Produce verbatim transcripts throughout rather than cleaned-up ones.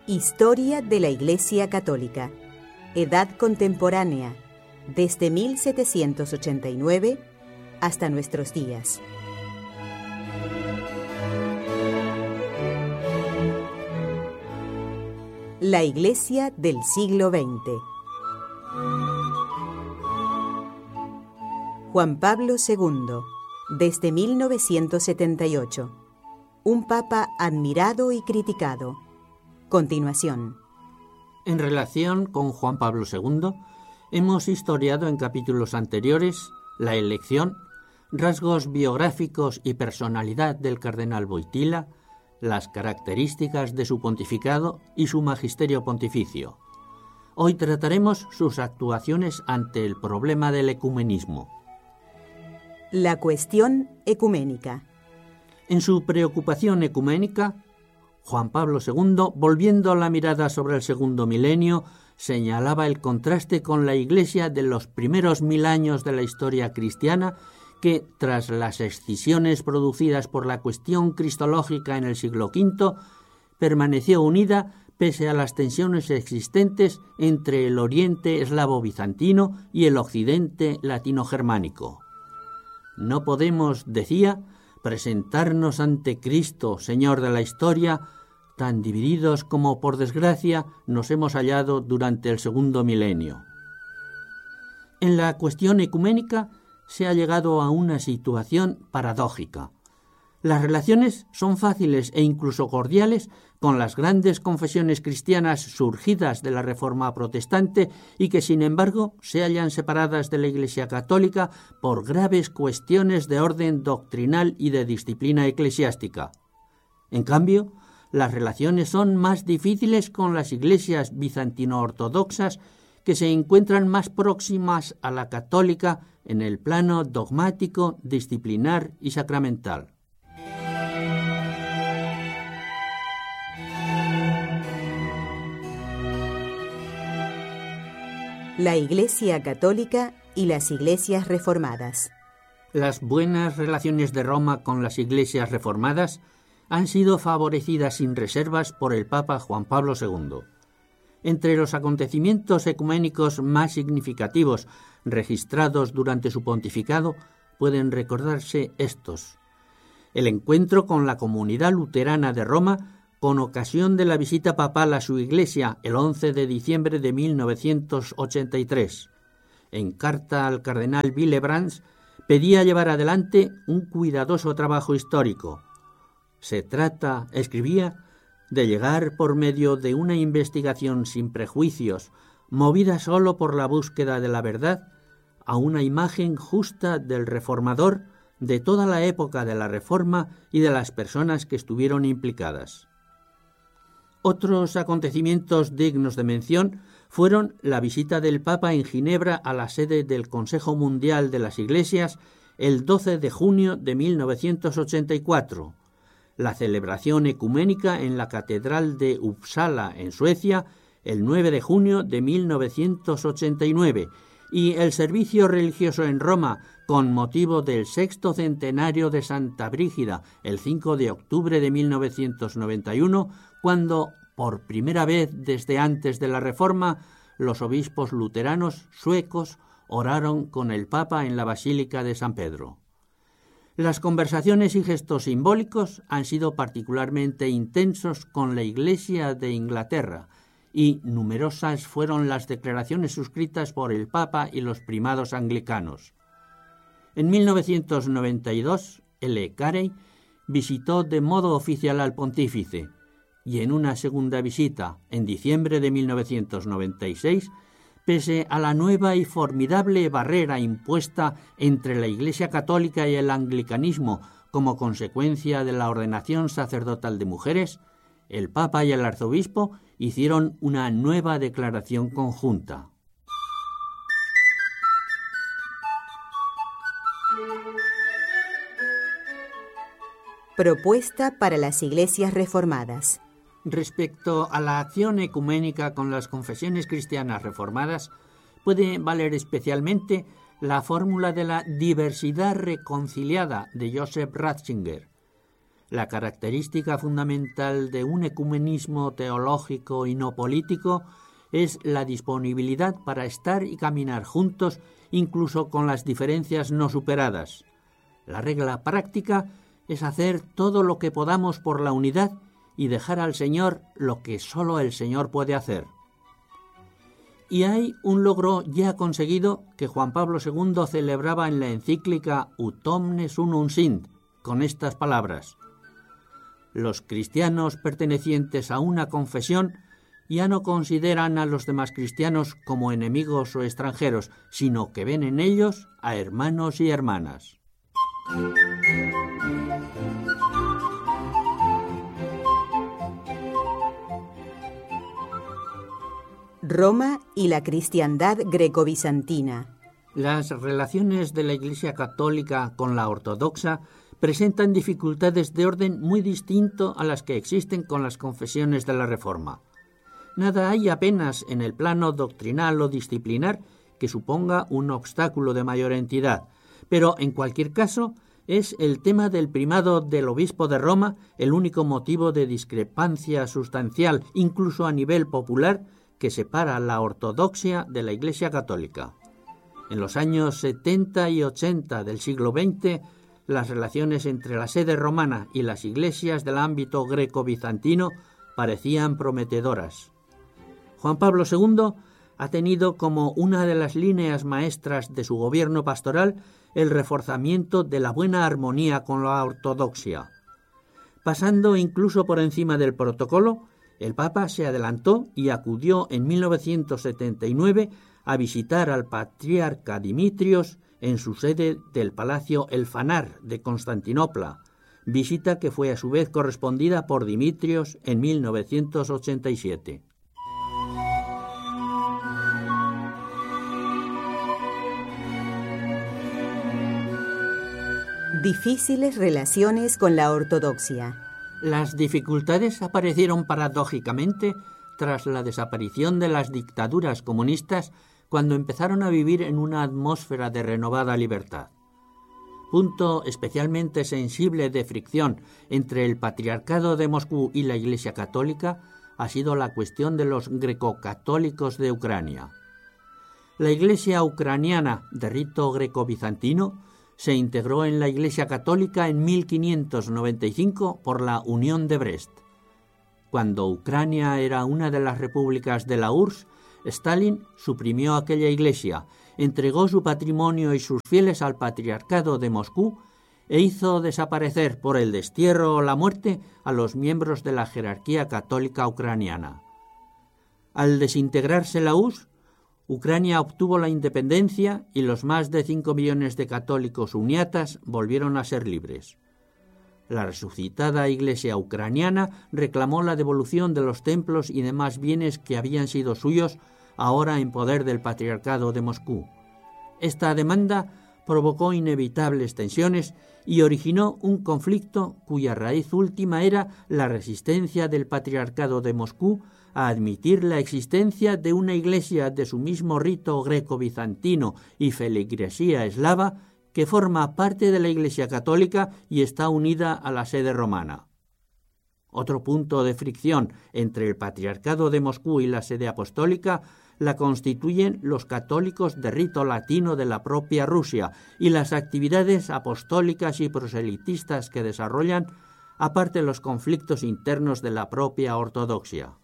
Historia de la Iglesia Católica. Edad contemporánea, desde mil setecientos ochenta y nueve hasta nuestros días. La Iglesia del siglo veinte. Juan Pablo segundo, desde mil novecientos setenta y ocho. Un papa admirado y criticado. Continuación. En relación con Juan Pablo segundo, hemos historiado en capítulos anteriores la elección, rasgos biográficos y personalidad del cardenal Wojtyła, las características de su pontificado y su magisterio pontificio. Hoy trataremos sus actuaciones ante el problema del ecumenismo. La cuestión ecuménica. En su preocupación ecuménica, Juan Pablo segundo, volviendo la mirada sobre el segundo milenio, señalaba el contraste con la Iglesia de los primeros mil años de la historia cristiana, que, tras las escisiones producidas por la cuestión cristológica en el siglo quinto, permaneció unida pese a las tensiones existentes entre el oriente eslavo-bizantino y el occidente latino-germánico. No podemos, decía, presentarnos ante Cristo, Señor de la historia, tan divididos como, por desgracia, nos hemos hallado durante el segundo milenio. En la cuestión ecuménica se ha llegado a una situación paradójica. Las relaciones son fáciles e incluso cordiales con las grandes confesiones cristianas surgidas de la Reforma protestante y que, sin embargo, se hallan separadas de la Iglesia católica por graves cuestiones de orden doctrinal y de disciplina eclesiástica. En cambio, las relaciones son más difíciles con las iglesias bizantino-ortodoxas, que se encuentran más próximas a la católica en el plano dogmático, disciplinar y sacramental. La Iglesia Católica y las iglesias reformadas. Las buenas relaciones de Roma con las iglesias reformadas han sido favorecidas sin reservas por el Papa Juan Pablo segundo. Entre los acontecimientos ecuménicos más significativos registrados durante su pontificado pueden recordarse estos: el encuentro con la comunidad luterana de Roma con ocasión de la visita papal a su iglesia el once de diciembre de mil novecientos ochenta y tres. En carta al cardenal Willebrand pedía llevar adelante un cuidadoso trabajo histórico. Se trata, escribía, de llegar por medio de una investigación sin prejuicios, movida solo por la búsqueda de la verdad, a una imagen justa del reformador, de toda la época de la Reforma y de las personas que estuvieron implicadas. Otros acontecimientos dignos de mención fueron la visita del Papa en Ginebra a la sede del Consejo Mundial de las Iglesias el doce de junio de mil novecientos ochenta y cuatro, la celebración ecuménica en la Catedral de Uppsala, en Suecia, el nueve de junio de mil novecientos ochenta y nueve, y el servicio religioso en Roma con motivo del sexto centenario de Santa Brígida, el cinco de octubre de mil novecientos noventa y uno, cuando, por primera vez desde antes de la Reforma, los obispos luteranos suecos oraron con el Papa en la Basílica de San Pedro. Las conversaciones y gestos simbólicos han sido particularmente intensos con la Iglesia de Inglaterra, y numerosas fueron las declaraciones suscritas por el Papa y los primados anglicanos. En mil novecientos noventa y dos, L. Carey visitó de modo oficial al pontífice, y en una segunda visita, en diciembre de mil novecientos noventa y seis, pese a la nueva y formidable barrera impuesta entre la Iglesia católica y el anglicanismo como consecuencia de la ordenación sacerdotal de mujeres, el Papa y el arzobispo hicieron una nueva declaración conjunta. Propuesta para las iglesias reformadas. Respecto a la acción ecuménica con las confesiones cristianas reformadas, puede valer especialmente la fórmula de la diversidad reconciliada de Joseph Ratzinger. La característica fundamental de un ecumenismo teológico y no político es la disponibilidad para estar y caminar juntos, incluso con las diferencias no superadas. La regla práctica es hacer todo lo que podamos por la unidad y dejar al Señor lo que solo el Señor puede hacer. Y hay un logro ya conseguido que Juan Pablo segundo celebraba en la encíclica Ut omnes unum sint, con estas palabras: los cristianos pertenecientes a una confesión ya no consideran a los demás cristianos como enemigos o extranjeros, sino que ven en ellos a hermanos y hermanas. Roma y la cristiandad greco-bizantina. Las relaciones de la Iglesia católica con la ortodoxa presentan dificultades de orden muy distinto a las que existen con las confesiones de la Reforma. Nada hay apenas en el plano doctrinal o disciplinar que suponga un obstáculo de mayor entidad, pero en cualquier caso es el tema del primado del obispo de Roma el único motivo de discrepancia sustancial, incluso a nivel popular, que separa la ortodoxia de la Iglesia católica. En los años setenta y ochenta del siglo veinte, las relaciones entre la sede romana y las iglesias del ámbito greco-bizantino parecían prometedoras. Juan Pablo segundo ha tenido como una de las líneas maestras de su gobierno pastoral el reforzamiento de la buena armonía con la ortodoxia. Pasando incluso por encima del protocolo, el Papa se adelantó y acudió en mil novecientos setenta y nueve a visitar al patriarca Dimitrios en su sede del Palacio El Fanar de Constantinopla, visita que fue a su vez correspondida por Dimitrios en mil novecientos ochenta y siete. Difíciles relaciones con la ortodoxia. Las dificultades aparecieron paradójicamente tras la desaparición de las dictaduras comunistas, cuando empezaron a vivir en una atmósfera de renovada libertad. Punto especialmente sensible de fricción entre el Patriarcado de Moscú y la Iglesia católica ha sido la cuestión de los grecocatólicos de Ucrania. La Iglesia ucraniana de rito greco-bizantino se integró en la Iglesia católica en mil quinientos noventa y cinco por la Unión de Brest. Cuando Ucrania era una de las repúblicas de la U R S S, Stalin suprimió aquella iglesia, entregó su patrimonio y sus fieles al Patriarcado de Moscú e hizo desaparecer por el destierro o la muerte a los miembros de la jerarquía católica ucraniana. Al desintegrarse la U R S S, Ucrania obtuvo la independencia y los más de cinco millones de católicos uniatas volvieron a ser libres. La resucitada Iglesia ucraniana reclamó la devolución de los templos y demás bienes que habían sido suyos, ahora en poder del Patriarcado de Moscú. Esta demanda provocó inevitables tensiones y originó un conflicto cuya raíz última era la resistencia del Patriarcado de Moscú a admitir la existencia de una iglesia de su mismo rito greco-bizantino y feligresía eslava que forma parte de la Iglesia católica y está unida a la sede romana. Otro punto de fricción entre el Patriarcado de Moscú y la sede apostólica la constituyen los católicos de rito latino de la propia Rusia y las actividades apostólicas y proselitistas que desarrollan, aparte de los conflictos internos de la propia ortodoxia.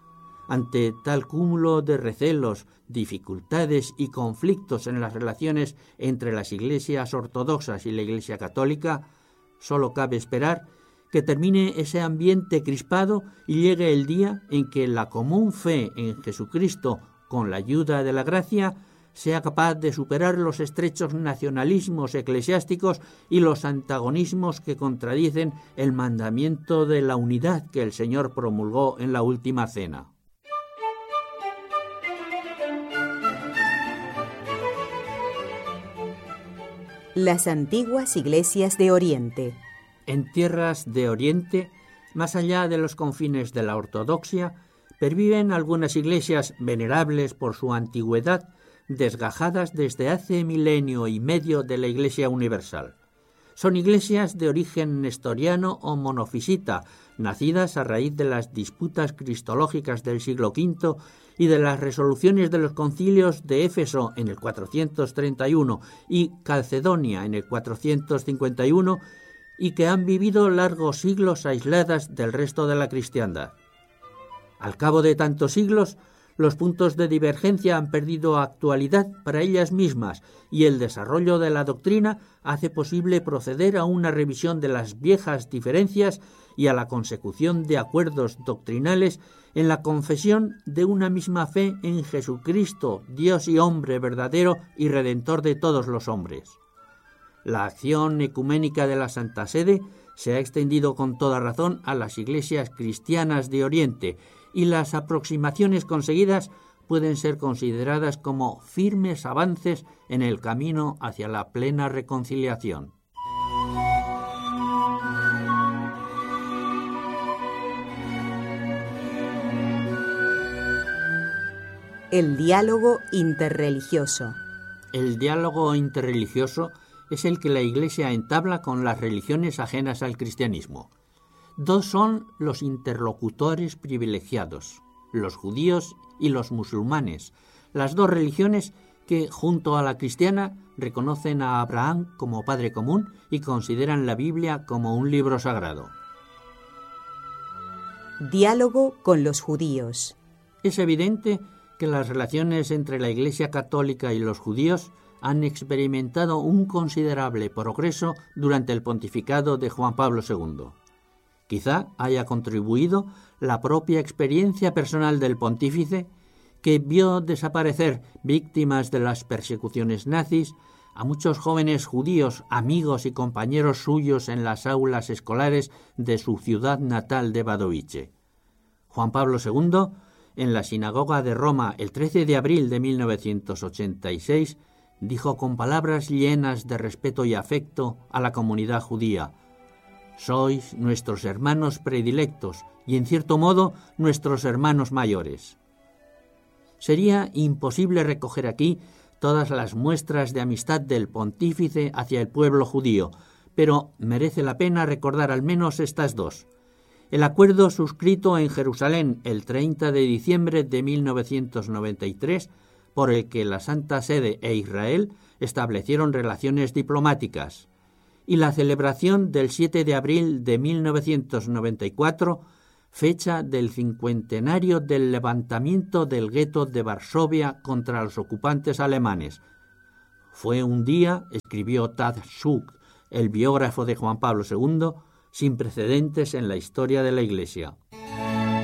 Ante tal cúmulo de recelos, dificultades y conflictos en las relaciones entre las iglesias ortodoxas y la Iglesia católica, solo cabe esperar que termine ese ambiente crispado y llegue el día en que la común fe en Jesucristo, con la ayuda de la gracia, sea capaz de superar los estrechos nacionalismos eclesiásticos y los antagonismos que contradicen el mandamiento de la unidad que el Señor promulgó en la última cena. Las antiguas iglesias de Oriente. En tierras de Oriente, más allá de los confines de la ortodoxia, perviven algunas iglesias venerables por su antigüedad, desgajadas desde hace milenio y medio de la Iglesia universal. Son iglesias de origen nestoriano o monofisita, nacidas a raíz de las disputas cristológicas del siglo quinto y de las resoluciones de los concilios de Éfeso en el cuatrocientos treinta y uno y Calcedonia en el cuatrocientos cincuenta y uno, y que han vivido largos siglos aisladas del resto de la cristiandad. Al cabo de tantos siglos, los puntos de divergencia han perdido actualidad para ellas mismas y el desarrollo de la doctrina hace posible proceder a una revisión de las viejas diferencias y a la consecución de acuerdos doctrinales en la confesión de una misma fe en Jesucristo, Dios y hombre verdadero y redentor de todos los hombres. La acción ecuménica de la Santa Sede se ha extendido con toda razón a las iglesias cristianas de Oriente, y las aproximaciones conseguidas pueden ser consideradas como firmes avances en el camino hacia la plena reconciliación. El diálogo interreligioso. El diálogo interreligioso es el que la Iglesia entabla con las religiones ajenas al cristianismo. Dos son los interlocutores privilegiados, los judíos y los musulmanes, las dos religiones que, junto a la cristiana, reconocen a Abraham como padre común y consideran la Biblia como un libro sagrado. Diálogo con los judíos. Es evidente que las relaciones entre la Iglesia católica y los judíos han experimentado un considerable progreso durante el pontificado de Juan Pablo segundo. Quizá haya contribuido la propia experiencia personal del pontífice, que vio desaparecer, víctimas de las persecuciones nazis, a muchos jóvenes judíos, amigos y compañeros suyos en las aulas escolares de su ciudad natal de Wadowice. Juan Pablo segundo, en la sinagoga de Roma el trece de abril de mil novecientos ochenta y seis, dijo con palabras llenas de respeto y afecto a la comunidad judía: «Sois nuestros hermanos predilectos y, en cierto modo, nuestros hermanos mayores». Sería imposible recoger aquí todas las muestras de amistad del pontífice hacia el pueblo judío, pero merece la pena recordar al menos estas dos. El acuerdo suscrito en Jerusalén el treinta de diciembre de mil novecientos noventa y tres, por el que la Santa Sede e Israel establecieron relaciones diplomáticas, y la celebración del siete de abril de mil novecientos noventa y cuatro, fecha del cincuentenario del levantamiento del gueto de Varsovia contra los ocupantes alemanes. Fue un día, escribió Tad Suk, el biógrafo de Juan Pablo segundo, sin precedentes en la historia de la Iglesia.